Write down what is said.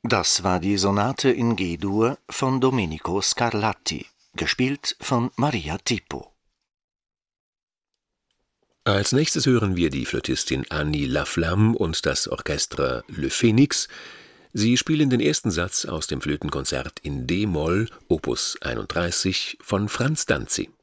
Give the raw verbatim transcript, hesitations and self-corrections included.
Das war die Sonate in G-Dur von Domenico Scarlatti, gespielt von Maria Tipo. Als nächstes hören wir die Flötistin Annie Laflamme und das Orchestre Le Phénix. Sie spielen den ersten Satz aus dem Flötenkonzert in D-Moll, Opus einunddreißig von Franz Danzi.